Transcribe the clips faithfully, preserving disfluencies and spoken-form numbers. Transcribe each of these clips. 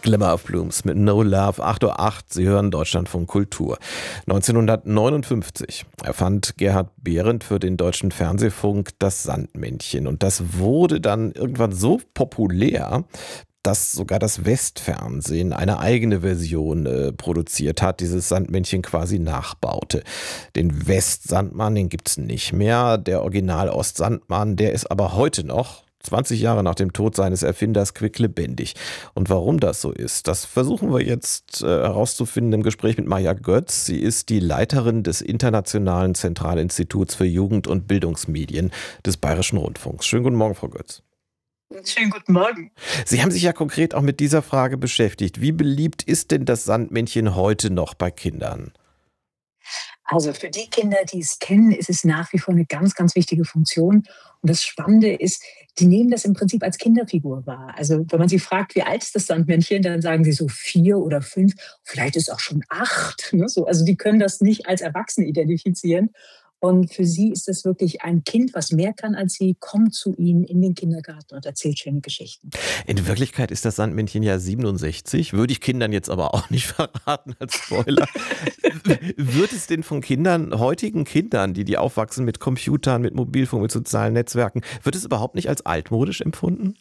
Glimmer of Blooms mit No Love, acht Uhr acht, Sie hören Deutschlandfunk Kultur. neunzehnhundertneunundfünfzig erfand Gerhard Behrendt für den deutschen Fernsehfunk das Sandmännchen. Und das wurde dann irgendwann so populär, dass sogar das Westfernsehen eine eigene Version äh, produziert hat, dieses Sandmännchen quasi nachbaute. Den Westsandmann, den gibt's nicht mehr. Der Original-Ostsandmann, der ist aber heute noch, zwanzig Jahre nach dem Tod seines Erfinders, quicklebendig. Und warum das so ist, das versuchen wir jetzt äh, herauszufinden im Gespräch mit Maja Götz. Sie ist die Leiterin des Internationalen Zentralinstituts für Jugend- und Bildungsmedien des Bayerischen Rundfunks. Schönen guten Morgen, Frau Götz. Schönen guten Morgen. Sie haben sich ja konkret auch mit dieser Frage beschäftigt. Wie beliebt ist denn das Sandmännchen heute noch bei Kindern? Also für die Kinder, die es kennen, ist es nach wie vor eine ganz, ganz wichtige Funktion. Und das Spannende ist, die nehmen das im Prinzip als Kinderfigur wahr. Also wenn man sie fragt, wie alt ist das Sandmännchen, dann sagen sie so vier oder fünf, vielleicht ist es auch schon acht. Ne? So, also die können das nicht als Erwachsene identifizieren. Und für sie ist das wirklich ein Kind, was mehr kann als sie, kommt zu ihnen in den Kindergarten und erzählt schöne Geschichten. In Wirklichkeit ist das Sandmännchen ja siebenundsechzig, würde ich Kindern jetzt aber auch nicht verraten als Spoiler. Wird es denn von Kindern, heutigen Kindern, die die aufwachsen mit Computern, mit Mobilfunk, mit sozialen Netzwerken, wird es überhaupt nicht als altmodisch empfunden?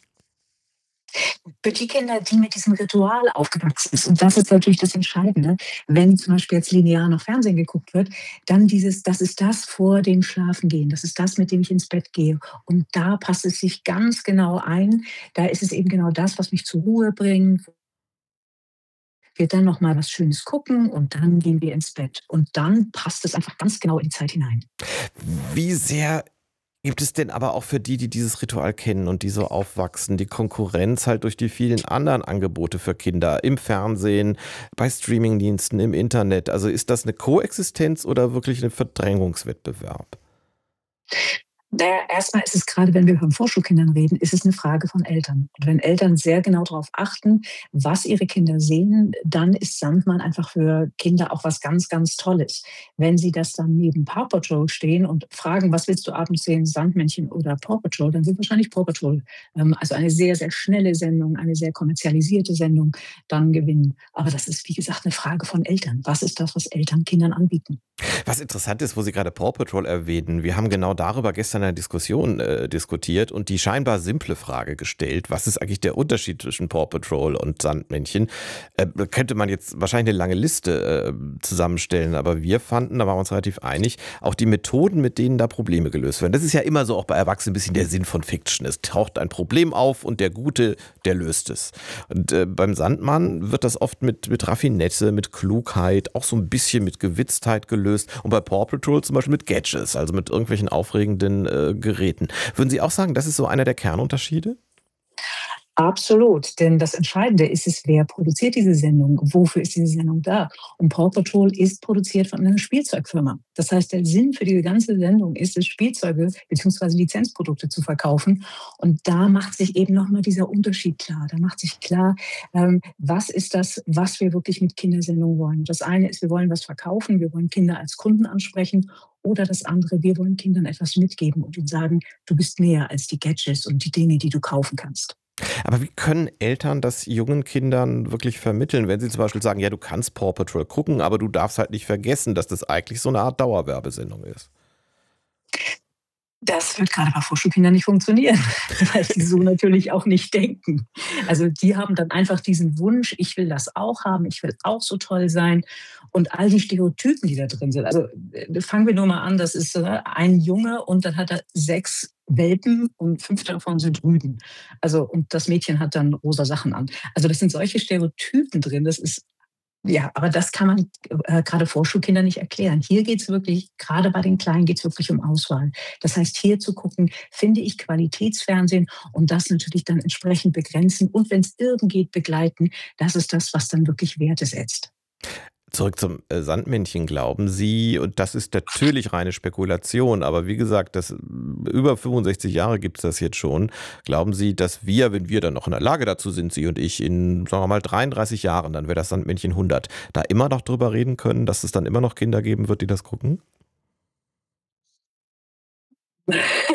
Für die Kinder, die mit diesem Ritual aufgewachsen sind, und das ist natürlich das Entscheidende, wenn zum Beispiel jetzt linear noch Fernsehen geguckt wird, dann dieses, das ist das vor dem Schlafengehen, das ist das, mit dem ich ins Bett gehe. Und da passt es sich ganz genau ein. Da ist es eben genau das, was mich zur Ruhe bringt. Wir dann noch mal was Schönes gucken und dann gehen wir ins Bett. Und dann passt es einfach ganz genau in die Zeit hinein. Wie sehr gibt es denn aber auch für die, die dieses Ritual kennen und die so aufwachsen, die Konkurrenz halt durch die vielen anderen Angebote für Kinder im Fernsehen, bei Streamingdiensten, im Internet? Also ist das eine Koexistenz oder wirklich ein Verdrängungswettbewerb? Na ja, erst ist es gerade, wenn wir von Vorschulkindern reden, ist es eine Frage von Eltern. Und wenn Eltern sehr genau darauf achten, was ihre Kinder sehen, dann ist Sandmann einfach für Kinder auch was ganz, ganz Tolles. Wenn sie das dann neben Paw Patrol stehen und fragen: „Was willst du abends sehen, Sandmännchen oder Paw Patrol?", dann wird wahrscheinlich Paw Patrol, ähm, also eine sehr, sehr schnelle Sendung, eine sehr kommerzialisierte Sendung, dann gewinnen. Aber das ist, wie gesagt, eine Frage von Eltern. Was ist das, was Eltern Kindern anbieten? Was interessant ist, wo Sie gerade Paw Patrol erwähnen, wir haben genau darüber gestern in einer Diskussion äh, diskutiert und die scheinbar simple Frage gestellt, was ist eigentlich der Unterschied zwischen Paw Patrol und Sandmännchen? Äh, könnte man jetzt wahrscheinlich eine lange Liste äh, zusammenstellen, aber wir fanden, da waren wir uns relativ einig, auch die Methoden, mit denen da Probleme gelöst werden. Das ist ja immer so auch bei Erwachsenen ein bisschen der Sinn von Fiction. Es taucht ein Problem auf und der Gute, der löst es. Und äh, beim Sandmann wird das oft mit, mit Raffinesse, mit Klugheit, auch so ein bisschen mit Gewitztheit gelöst. Und bei Paw Patrol zum Beispiel mit Gadgets, also mit irgendwelchen aufregenden äh, Geräten. Würden Sie auch sagen, das ist so einer der Kernunterschiede? Absolut, denn das Entscheidende ist es, wer produziert diese Sendung? Wofür ist diese Sendung da? Und Paw Patrol ist produziert von einer Spielzeugfirma. Das heißt, der Sinn für diese ganze Sendung ist es, Spielzeuge bzw. Lizenzprodukte zu verkaufen. Und da macht sich eben nochmal dieser Unterschied klar. Da macht sich klar, ähm, was ist das, was wir wirklich mit Kindersendungen wollen. Das eine ist, wir wollen was verkaufen, wir wollen Kinder als Kunden ansprechen. Oder das andere, wir wollen Kindern etwas mitgeben und ihnen sagen, du bist mehr als die Gadgets und die Dinge, die du kaufen kannst. Aber wie können Eltern das jungen Kindern wirklich vermitteln, wenn sie zum Beispiel sagen, ja, du kannst Paw Patrol gucken, aber du darfst halt nicht vergessen, dass das eigentlich so eine Art Dauerwerbesendung ist? Das wird gerade bei Vorschulkindern nicht funktionieren, weil die so natürlich auch nicht denken. Also, die haben dann einfach diesen Wunsch: „Ich will das auch haben, ich will auch so toll sein." Und all die Stereotypen, die da drin sind. Also, äh, fangen wir nur mal an, das ist, äh, ein Junge und dann hat er sechs Welpen und fünf davon sind Rüden. Also, und das Mädchen hat dann rosa Sachen an. Also, das sind solche Stereotypen drin, das ist, ja, aber das kann man äh, gerade Vorschulkindern nicht erklären. Hier geht's wirklich, gerade bei den Kleinen geht's wirklich um Auswahl. Das heißt, hier zu gucken, finde ich Qualitätsfernsehen und das natürlich dann entsprechend begrenzen und wenn es irgend geht, begleiten. Das ist das, was dann wirklich Werte setzt. Zurück zum äh, Sandmännchen. Glauben Sie, und das ist natürlich reine Spekulation, aber wie gesagt, das, über fünfundsechzig Jahre gibt es das jetzt schon. Glauben Sie, dass wir, wenn wir dann noch in der Lage dazu sind, Sie und ich, in, sagen wir mal, dreiunddreißig Jahren, dann wäre das Sandmännchen hundert, da immer noch drüber reden können, dass es dann immer noch Kinder geben wird, die das gucken? Das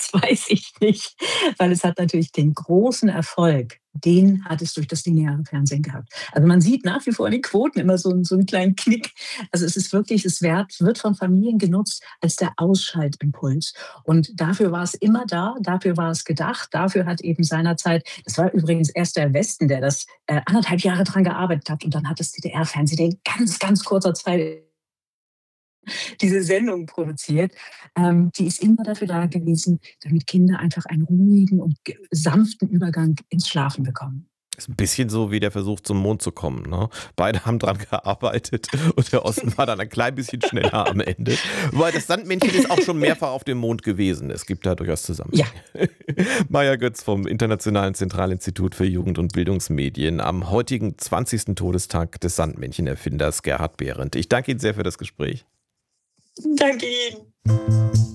Das weiß ich nicht, weil es hat natürlich den großen Erfolg, den hat es durch das lineare Fernsehen gehabt. Also, man sieht nach wie vor in den Quoten immer so 'n so 'n kleinen Knick. Also, es ist wirklich es werd wird von Familien genutzt als der Ausschaltimpuls. Und dafür war es immer da, dafür war es gedacht, dafür hat eben seinerzeit das war übrigens erst der Westen, der das, äh, anderthalb Jahre dran gearbeitet hat und dann hat das D D R-Fernsehen in ganz, ganz kurzer Zeit diese Sendung produziert. Ähm, die ist immer dafür da gewesen, damit Kinder einfach einen ruhigen und g sanften Übergang ins Schlafen bekommen. Ist 'n bisschen so wie der Versuch, zum Mond zu kommen, ne? Beide haben dran gearbeitet und der Osten war dann ein klein bisschen schneller am Ende. Wobei das Sandmännchen ist auch schon mehrfach auf dem Mond gewesen. Es gibt da durchaus Ja. Zusammenhänge. Maja Götz vom Internationalen Zentralinstitut für Jugend und Bildungsmedien am heutigen zwanzigsten Todestag des Sandmännchenerfinders Gerhard Behrendt. Ich danke Ihnen sehr für das Gespräch. Danke Ihnen.